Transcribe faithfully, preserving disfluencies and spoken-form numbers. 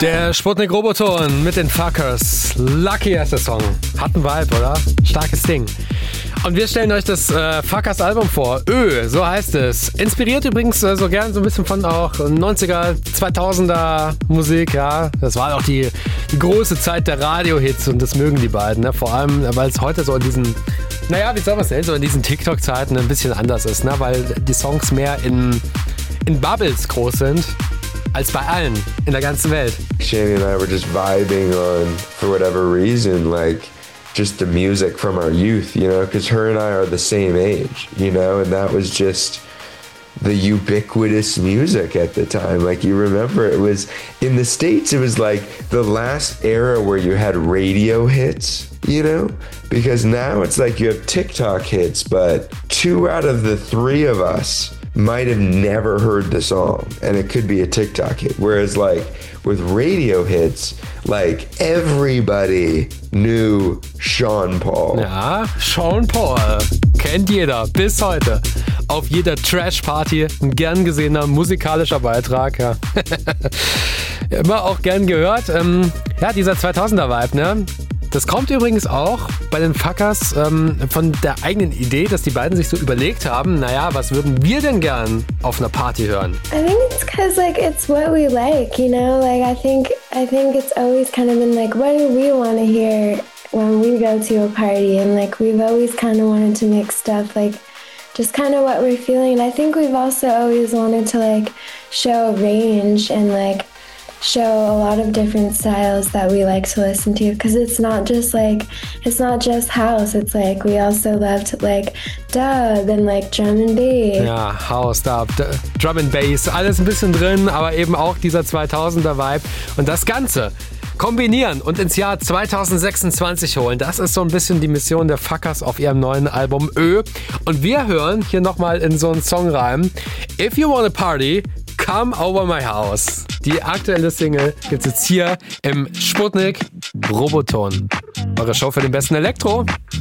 Der Sputnik Roboton mit den Fuckers. Lucky heißt der Song. Hat einen Vibe, oder? Starkes Ding. Und wir stellen euch das äh, Fuckers Album vor. Ö, so heißt es. Inspiriert übrigens äh, so gern so ein bisschen von auch neunziger, zweitausender Musik, ja. Das war auch die, die große Zeit der Radio-Hits und das mögen die beiden, ne? Vor allem, weil es heute so in diesen, naja, wie soll man es nennen, so in diesen TikTok-Zeiten ein bisschen anders ist, ne? Weil die Songs mehr in, in Bubbles groß sind. Als bei allen in der ganzen Welt. Shani and I were just vibing on, for whatever reason, like just the music from our youth, you know, because her and I are the same age, you know, and that was just the ubiquitous music at the time. Like, you remember, it was in the States, it was like the last era where you had radio hits, you know, because now it's like you have TikTok hits, but two out of the three of us might have never heard the song, and it could be a TikTok hit. Whereas, like, with radio hits, like, everybody knew Sean Paul. Ja, Sean Paul kennt jeder bis heute. Auf jeder Trash-Party ein gern gesehener musikalischer Beitrag. Ja. Immer auch gern gehört. Ähm, ja, dieser zweitausender-Vibe, ne? Das kommt übrigens auch bei den Fuckers ähm, von der eigenen Idee, dass die beiden sich so überlegt haben, naja, was würden wir denn gern auf einer Party hören? I think it's because like it's what we like, you know? Like I think I think it's always kind of been like, what do we want to hear when we go to a party? And like we've always kind of wanted to mix stuff like just kind of what we're feeling. And I think we've also always wanted to like show a range and like show a lot of different styles that we like to listen to, because it's not just like it's not just house, it's like we also love to like dub and like drum and bass. Ja, House, Dub, Drum and Bass, alles ein bisschen drin, aber eben auch dieser zweitausender Vibe und das Ganze kombinieren und ins Jahr zweitausendsechsundzwanzig holen. Das ist so ein bisschen die Mission der Fuckers auf ihrem neuen Album Ö. Und wir hören hier nochmal in so einen Song rein. If you wanna party, come over my house. Die aktuelle Single gibt's jetzt hier im Sputnik Roboton. Eure Show für den besten Elektro.